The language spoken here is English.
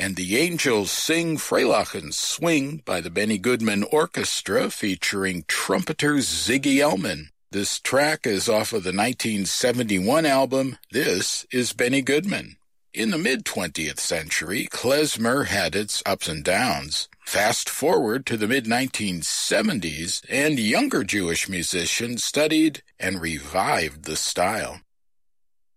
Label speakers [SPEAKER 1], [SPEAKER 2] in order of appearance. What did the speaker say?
[SPEAKER 1] and The Angels Sing Freilachen Swing by the Benny Goodman Orchestra featuring trumpeter Ziggy Elman. This track is off of the 1971 album, This is Benny Goodman. In the mid-20th century, klezmer had its ups and downs. Fast forward to the mid-1970s, and younger Jewish musicians studied and revived the style.